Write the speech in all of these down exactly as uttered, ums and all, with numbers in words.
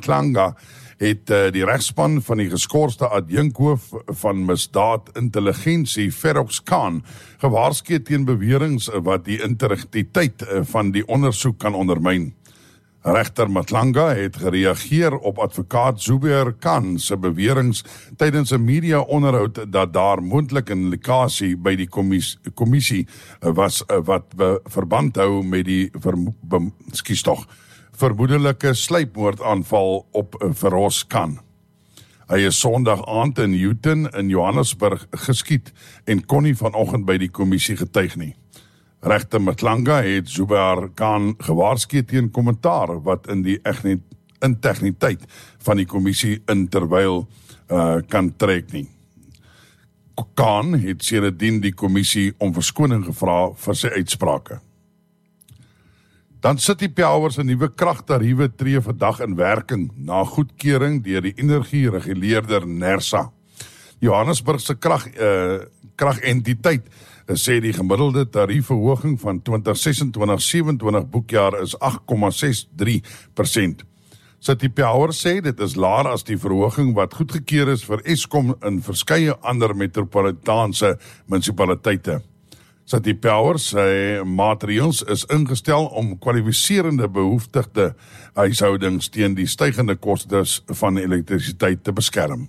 Matlanga het uh, die regspan van die geskorste adjunkhoof van misdaad intelligensie, Feroz Khan, gewaarsku teen beweringe wat die integriteit van die ondersoek kan ondermyn. Regter Matlanga het gereageer op advokaat Zubair Khan se beweringe tydens 'n media-onderhoud dat daar moontlik 'n likasie by die kommissie, kommissie was wat verband hou met die skies tog, vermoedelike sluipmoordaanval op Feroz Khan. Hy is Sondag aand in Houghton in Johannesburg geskiet en kon nie vanoggend by die kommissie getuig nie. Regter Matlanga het Zubair Khan gewaarsku teen kommentaar wat in die integriteit van die kommissie in terwyl uh, kan trek nie. Khan het sedertdien die kommissie om verskoning gevra vir sy uitsprake. Dan City Power se nuwe kragtariewe tree vandag in werking na goedkeuring deur die energiereguleerder NERSA. Johannesburg se krag uh, kragentiteit sê die gemiddelde tariefverhoging van twintig sesentwintig sewenentwintig boekjaar is agt komma ses drie persent. City Power sê dit is laer as die verhoging wat goedgekeur is vir Eskom in verskeie ander metropolitaanse munisipaliteite. City Power sê maatreëls is ingestel om kwalifiserende behoeftigde huishoudings teen die stygende kostes van elektrisiteit te beskerm.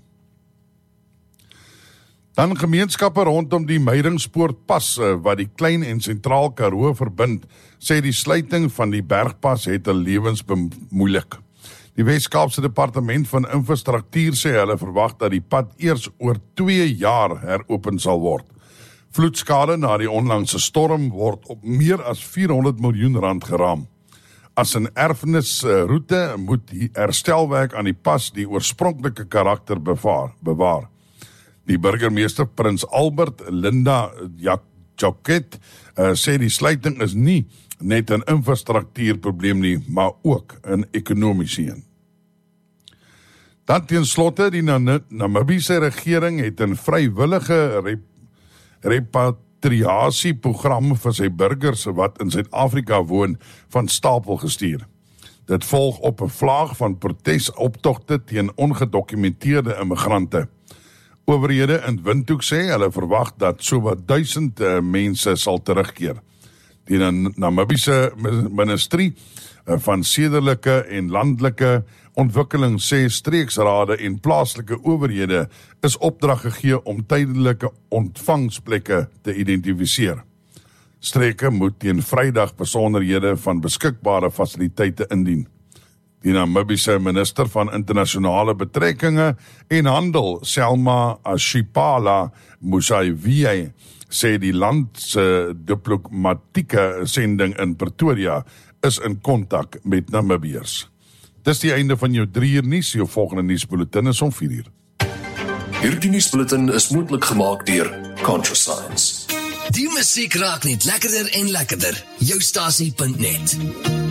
Dan gemeenskappe rondom die Meiringspoortpas wat die Klein en Sentraal Karoo verbind, sê die sluiting van die bergpas het 'n lewens bemoeilik. Die Wes-Kaapse Departement van Infrastruktuur sê hulle verwag dat die pad eers oor twee jaar heropen sal word. Vloedskade na die onlangse storm word op meer as vierhonderd miljoen rand geraam. As 'n erfenisroete moet die herstelwerk aan die pas die oorspronklike karakter bewaar. bewaar. Die burgemeester Prins Albert Linda Jacquet uh, sê die sluiting is nie net 'n infrastruktuurprobleem nie, maar ook 'n ekonomiese een. Dan ten slotte, die Namibiese regering het 'n vrywillige rep repatriasieprogram vir sy burgers wat in Suid-Afrika woon van stapel gestuur. Dit volg op 'n vlaag van protesoptogte teen ongedokumenteerde immigrante. Owerhede in Windhoek sê hulle verwag dat sowat duisend uh, mense sal terugkeer. Die Namibiese Ministerie van Stedelike en Landelike Ontwikkeling sê streeksrade en plaaslike owerhede is opdrag gegee om tydelike ontvangsplekke te identifiseer. Streke moet teen Vrydag besonderhede van beskikbare fasiliteite indien. Die Namibiese minister van internasionale betrekkinge en handel, Selma Ashipala Musaiwie, sê die land se diplomatieke sending in Pretoria is in kontak met Namibiërs. Dis die einde van jou drie uur nuus. Jou volgende nuusbulletin is om vier uur. Hierdie nuusbulletin is moontlik gemaak deur ContraScience. Die musiek raak net lekkerder en lekkerder. Joustasie punt net